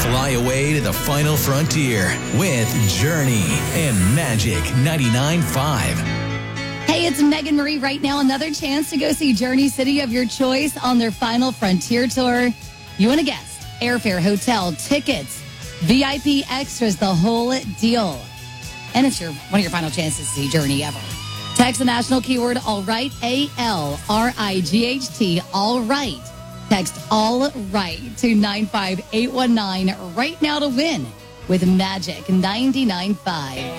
Fly away to the final frontier with Journey and Magic 99.5. Hey, it's Megan Marie right now. Another chance to go see Journey City of your choice on their final frontier tour. You want a guest, airfare, hotel, tickets, VIP extras, the whole deal. And it's one of your final chances to see Journey ever. Text the national keyword all right, ALRIGHT, all right. Text all right to 95819 right now to win with Magic 99.5.